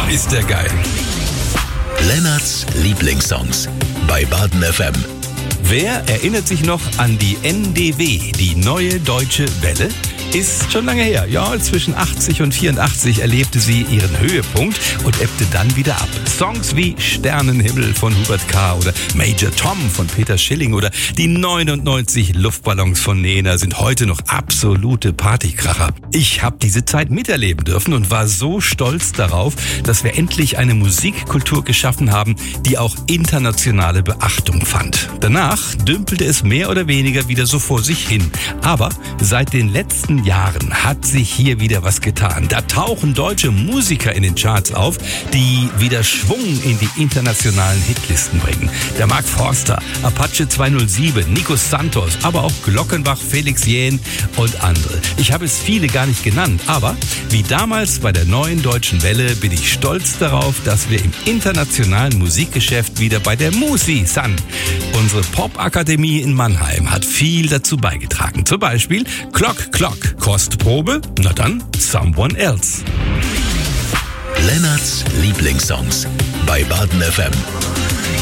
ist der geil. Lennarts Lieblingssongs bei Baden FM. Wer erinnert sich noch an die NDW, die Neue Deutsche Welle? Ist schon lange her. Ja, zwischen 80 und 84 erlebte sie ihren Höhepunkt und ebbte dann wieder ab. Songs wie Sternenhimmel von Hubert K. oder Major Tom von Peter Schilling oder die 99 Luftballons von Nena sind heute noch absolute Partykracher. Ich habe diese Zeit miterleben dürfen und war so stolz darauf, dass wir endlich eine Musikkultur geschaffen haben, die auch internationale Beachtung fand. Danach dümpelte es mehr oder weniger wieder so vor sich hin. Aber seit den letzten Jahren hat sich hier wieder was getan. Da tauchen deutsche Musiker in den Charts auf, die wieder Schwung in die internationalen Hitlisten bringen. Der Mark Forster, Apache 207, Nico Santos, aber auch Glockenbach, Felix Jähn und andere. Ich habe es viele gar nicht genannt, aber wie damals bei der Neuen Deutschen Welle bin ich stolz darauf, dass wir im internationalen Musikgeschäft wieder bei der Musi sind. Unsere Popakademie in Mannheim hat viel dazu beigetragen. Zum Beispiel Clock Clock. Kostprobe? Na dann, Someone Else. Lennarts Lieblingssongs bei Baden FM.